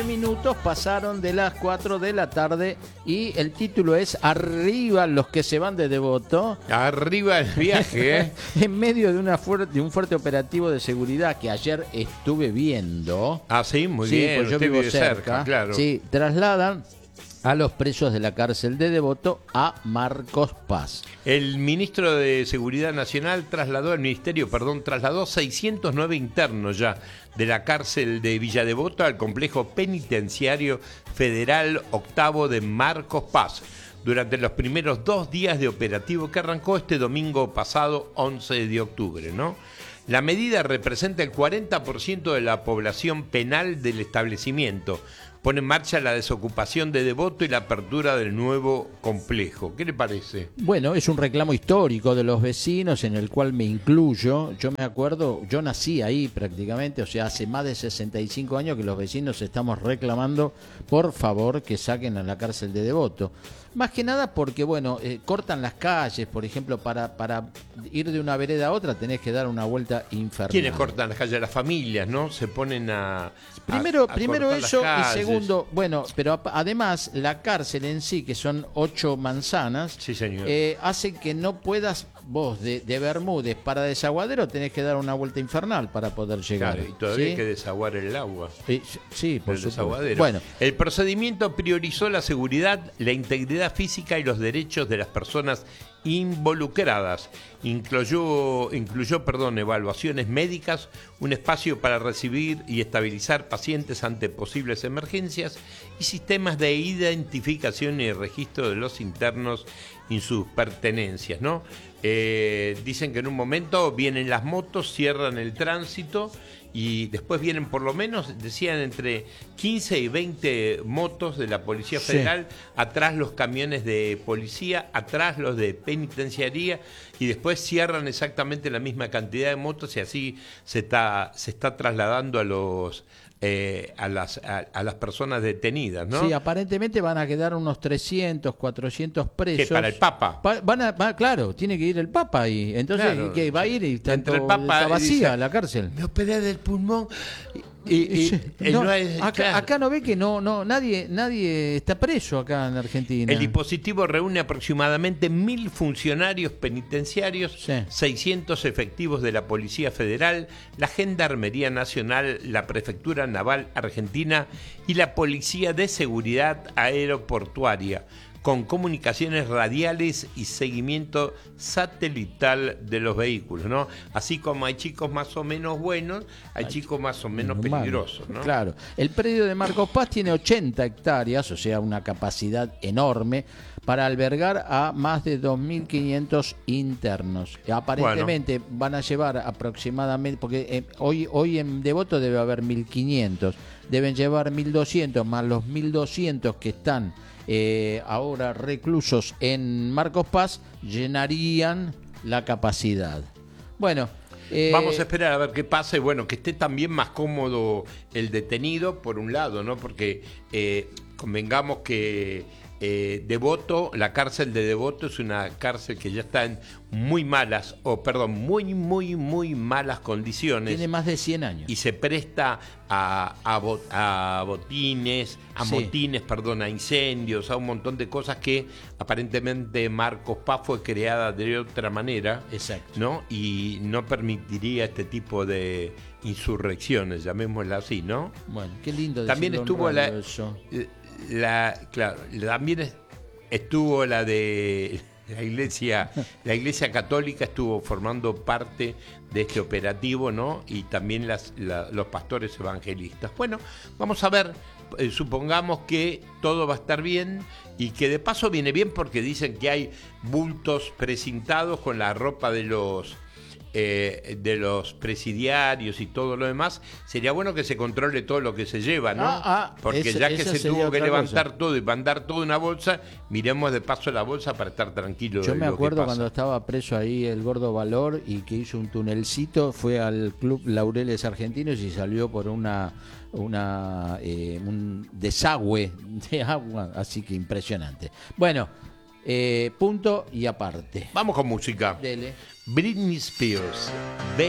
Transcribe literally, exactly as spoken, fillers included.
Minutos pasaron de las cuatro de la tarde y el título es Arriba los que se van de Devoto. Arriba el viaje, ¿eh? En medio de, una fuerte, de un fuerte operativo de seguridad que ayer estuve viendo. Ah, sí, muy sí, bien. Pues yo Usted vivo vive cerca, cerca, claro. Sí, trasladan a los presos de la cárcel de Devoto a Marcos Paz. El ministro de Seguridad Nacional trasladó, el ministerio, perdón, trasladó seiscientos nueve internos ya de la cárcel de Villa Devoto al complejo penitenciario federal octavo de Marcos Paz durante los primeros dos días de operativo que arrancó este domingo pasado, once de octubre, ¿no? La medida representa el cuarenta por ciento de la población penal del establecimiento. Pone en marcha la desocupación de Devoto y la apertura del nuevo complejo. ¿Qué le parece? Bueno, es un reclamo histórico de los vecinos en el cual me incluyo. Yo me acuerdo, yo nací ahí prácticamente, o sea, hace más de sesenta y cinco años que los vecinos estamos reclamando, por favor, que saquen a la cárcel de Devoto. Más que nada porque, bueno, eh, cortan las calles, por ejemplo, para, para ir de una vereda a otra tenés que dar una vuelta infernal. ¿Quiénes cortan las calles? Las familias, ¿no? Se ponen a... Primero, a, a primero eso y segundo, calles. bueno, pero además la cárcel en sí, que son ocho manzanas, sí, señor. Eh, hace que no puedas vos de, de Bermúdez para Desaguadero tenés que dar una vuelta infernal para poder llegar. Claro, y todavía ¿sí? hay que desaguar el agua. Eh, sí, por el supuesto. desaguadero. Bueno, el procedimiento priorizó la seguridad, la integridad física y los derechos de las personas involucradas. Incluyó, incluyó perdón, evaluaciones médicas, un espacio para recibir y estabilizar pacientes ante posibles emergencias y sistemas de identificación y registro de los internos y sus pertenencias, ¿no? Eh, dicen que en un momento vienen las motos, cierran el tránsito y después vienen por lo menos, decían, entre quince y veinte motos de la Policía Federal, sí. Atrás los camiones de policía, atrás los de penitenciaría y después cierran exactamente la misma cantidad de motos y así se está, se está trasladando a los... Eh, a, las, a, a las personas detenidas, ¿no? Sí, aparentemente van a quedar unos trescientos, cuatrocientos presos. ¿Qué, para el Papa? Pa, van a, va, claro, tiene que ir el Papa ahí. Entonces, claro, ¿qué? Va a ir y tanto, entre el Papa está vacía dice, la cárcel. Me operé del pulmón. Y, y, y, no, no es, acá, claro. acá no ve que no, no, nadie, nadie está preso acá en Argentina. El dispositivo reúne aproximadamente mil funcionarios penitenciarios, sí. seiscientos efectivos de la Policía Federal, la Gendarmería Nacional, la Prefectura Naval Argentina y la Policía de Seguridad Aeroportuaria, con comunicaciones radiales y seguimiento satelital de los vehículos, ¿no? Así como hay chicos más o menos buenos, hay chicos más o menos peligrosos, ¿no? Claro. El predio de Marcos Paz tiene ochenta hectáreas, o sea, una capacidad enorme para albergar a más de dos mil quinientos internos. Aparentemente bueno. van a llevar aproximadamente, porque eh, hoy, hoy en Devoto debe haber mil quinientos, deben llevar mil doscientos más los mil doscientos que están Eh, ahora reclusos en Marcos Paz, llenarían la capacidad. Bueno, eh, vamos a esperar a ver qué pasa y bueno, que esté también más cómodo el detenido, por un lado, ¿no? Porque eh, convengamos que eh, Devoto, la cárcel de Devoto es una cárcel que ya está en muy malas, o perdón, muy, muy, muy malas condiciones. Tiene más de cien años. Y se presta a, a, bot, a botines, a sí. motines, perdón, a incendios, a un montón de cosas que aparentemente Marcos Paz fue creada de otra manera. Exacto. ¿No? Y no permitiría este tipo de insurrecciones, llamémosla así, ¿no? Bueno, qué lindo. También estuvo la, eso. la, claro, también estuvo la de la iglesia, la iglesia católica estuvo formando parte de este operativo, ¿no? Y también las, la, los pastores evangelistas. Bueno, vamos a ver, eh, supongamos que todo va a estar bien y que de paso viene bien porque dicen que hay bultos precintados con la ropa de los Eh, de los presidiarios y todo lo demás. Sería bueno que se controle todo lo que se lleva, ¿no? Ah, ah, porque ese, ya que se tuvo que levantar cosa. todo y mandar todo en una bolsa, miremos de paso la bolsa para estar tranquilos. Yo me de lo acuerdo que pasa. cuando estaba preso ahí el Gordo Valor y que hizo un tunelcito, fue al Club Laureles Argentinos y salió por una una eh, un desagüe de agua, así que impresionante. Bueno, eh, punto y aparte. Vamos con música. Dele. Britney Spears, Baby.